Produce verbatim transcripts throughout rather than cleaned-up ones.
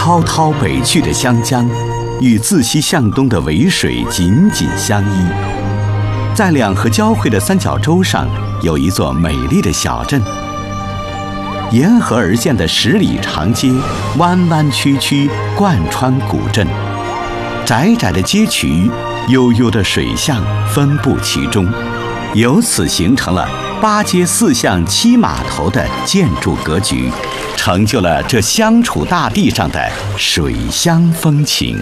滔滔北去的湘江，与自西向东的渭水紧紧相依。在两河交汇的三角洲上，有一座美丽的小镇。沿河而建的十里长街，弯弯曲曲贯穿古镇，窄窄的街渠，悠悠的水巷分布其中，由此形成了八街四巷七码头的建筑格局，成就了这湘楚大地上的水乡风情。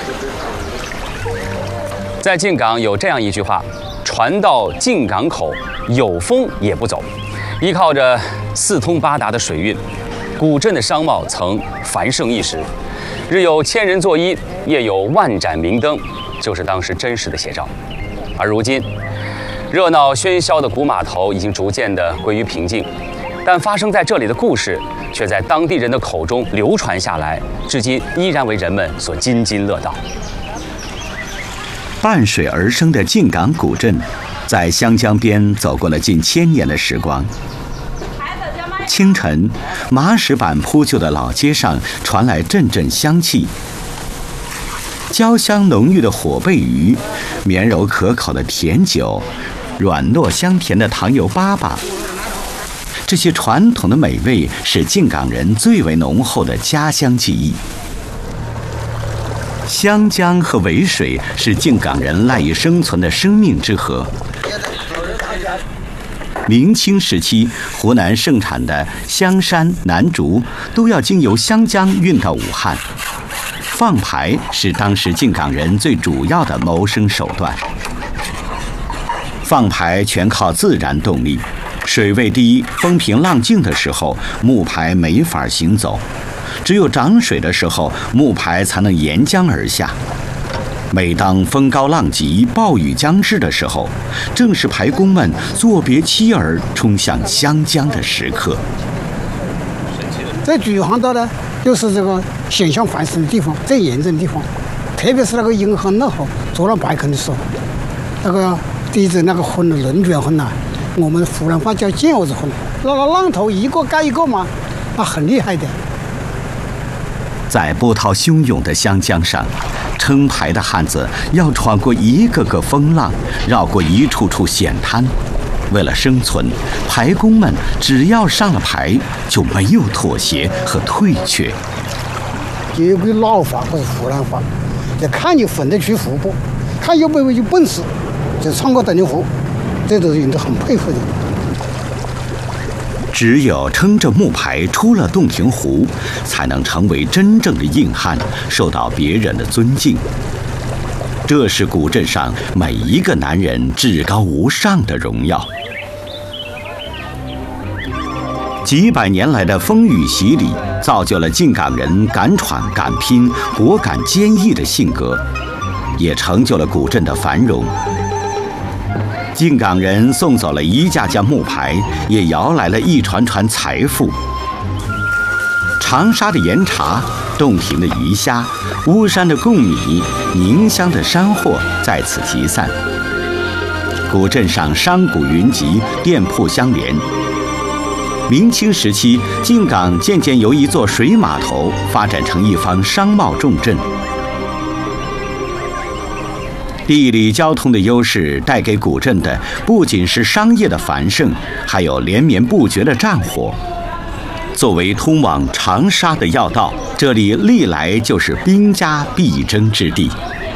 在靖港有这样一句话：船到靖港口，有风也不走。依靠着四通八达的水运，古镇的商贸曾繁盛一时，日有千人作揖，夜有万盏明灯，就是当时真实的写照。而如今，热闹喧嚣的古码头已经逐渐的归于平静，但发生在这里的故事，却在当地人的口中流传下来，至今依然为人们所津津乐道。 伴水而生的靖港古镇，在湘江边走过了近千年的时光。清晨，麻石板铺就的老街上传来阵阵香气，焦香浓郁的火贝鱼，绵柔可口的甜酒，软糯香甜的糖油粑粑。这些传统的美味是靖港人最为浓厚的家乡记忆。湘江和渭水是靖港人赖以生存的生命之河。明清时期，湖南盛产的香山、南竹都要经由湘江运到武汉。放牌是当时靖港人最主要的谋生手段。放牌全靠自然动力，水位低、风平浪静的时候，木牌没法行走。只有涨水的时候，木牌才能沿江而下。每当风高浪急、暴雨将至的时候，正是牌工们作别妻儿冲向湘江的时刻。 在举航道呢，就是这个险象繁盛的地方，最严重的地方，特别是那个银河那号做了白坑的时候，那个地质那个风的轮转风呐，我们湖南话叫箭窝子风，那个浪头一个盖一个嘛，那很厉害的。 在波涛汹涌的湘江上，撑牌的汉子要闯过一个个风浪，绕过一处处险滩。为了生存，牌工们只要上了牌，就没有妥协和退却。 有句老话或者湖南话，就看你混得去湖不，看有没有有本事，就闯过等你湖，这都是人都很佩服的。 只有撑着木牌出了洞庭湖，才能成为真正的硬汉，受到别人的尊敬。这是古镇上每一个男人至高无上的荣耀。几百年来的风雨洗礼，造就了靖港人敢闯敢拼、果敢坚毅的性格，也成就了古镇的繁荣。靖港人送走了一架架木牌，也摇来了一船船财富。长沙的盐茶、洞庭的鱼虾、巫山的贡米、宁乡的山货在此集散。古镇上商贾云集，店铺相连。明清时期，靖港渐渐由一座水码头发展成一方商贸重镇。地理交通的优势带给古镇的不仅是商业的繁盛，还有连绵不绝的战火。作为通往长沙的要道，这里历来就是兵家必争之地。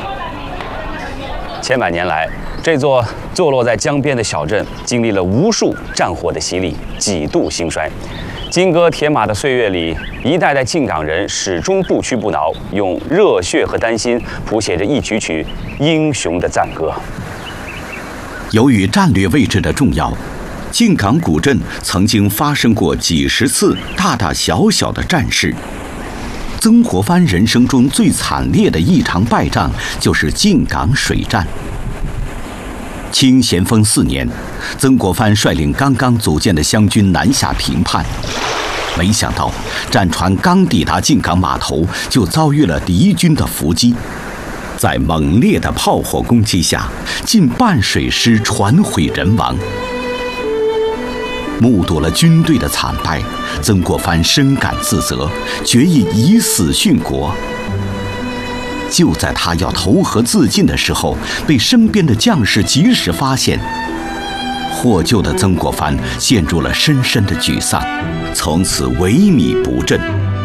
千百年来，这座坐落在江边的小镇经历了无数战火的洗礼，几度兴衰。金戈铁马的岁月里，一代代靖港人始终不屈不挠，用热血和丹心谱写着一曲曲英雄的赞歌。 由于战略位置的重要，靖港古镇曾经发生过几十次大大小小的战事。曾国藩人生中最惨烈的一场败仗，就是靖港水战。清咸丰四年，曾国藩率领刚刚组建的湘军南下平叛，没想到战船刚抵达靖港码头，就遭遇了敌军的伏击。在猛烈的炮火攻击下，近半水师船毁人亡。 目睹了军队的惨败，曾国藩深感自责，决意以死殉国。就在他要投河自尽的时候，被身边的将士及时发现。获救的曾国藩陷入了深深的沮丧，从此萎靡不振。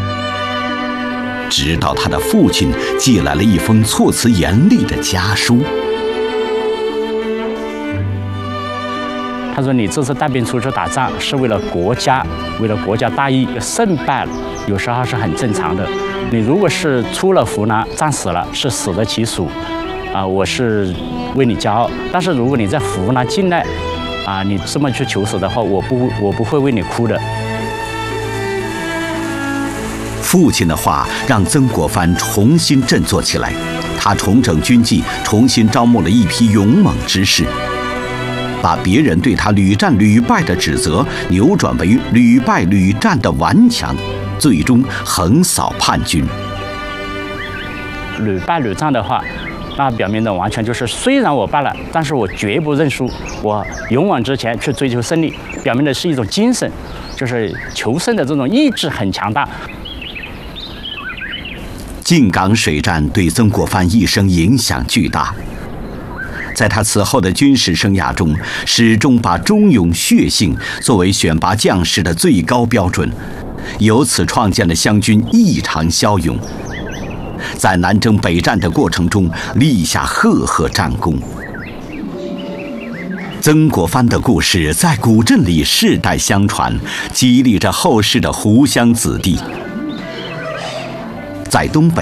直到他的父亲寄来了一封措辞严厉的家书。 他说：“你这次带兵出去打仗，是为了国家，为了国家大义，胜败有时候是很正常的。你如果是出了湖南，战死了，是死得其所，啊，我是为你骄傲。但是如果你在湖南境内，啊，你这么去求死的话，我不，我不会为你哭的。” 父亲的话让曾国藩重新振作起来，他重整军纪，重新招募了一批勇猛之士，把别人对他屡战屡败的指责扭转为屡败屡战的顽强，最终横扫叛军。 屡败屡战的话，那表明的完全就是虽然我败了，但是我绝不认输，我勇往直前去追求胜利，表明的是一种精神，就是求胜的这种意志很强大。 靖港水战对曾国藩一生影响巨大，在他此后的军事生涯中，始终把忠勇血性作为选拔将士的最高标准，由此创建了湘军异常骁勇，在南征北战的过程中立下赫赫战功。曾国藩的故事在古镇里世代相传，激励着后世的湖湘子弟。在东北，